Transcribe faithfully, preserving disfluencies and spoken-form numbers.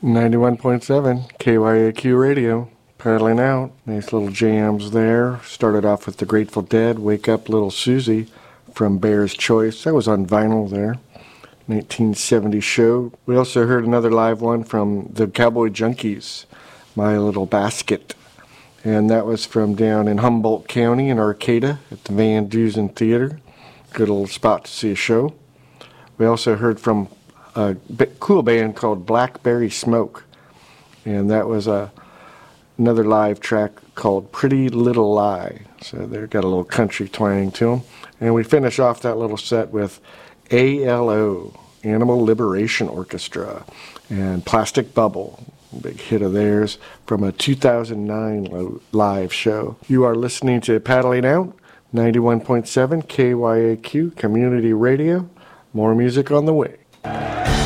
ninety-one point seven K Y A Q Radio, paddling out. Nice little jams there. Started off with the Grateful Dead, Wake Up Little Susie from Bear's Choice. That was on vinyl there. nineteen seventy show. We also heard another live one from the Cowboy Junkies, My Little Basket. And that was from down in Humboldt County in Arcata at the Van Dusen Theater. Good little spot to see a show. We also heard from a cool band called Blackberry Smoke, and that was a another live track called Pretty Little Lie. So they've got a little country twang to them. And we finish off that little set with A L O, Animal Liberation Orchestra, and Plastic Bubble, big hit of theirs from a two thousand nine live show. You are listening to Paddling Out, ninety-one point seven K Y A Q Community Radio. More music on the way.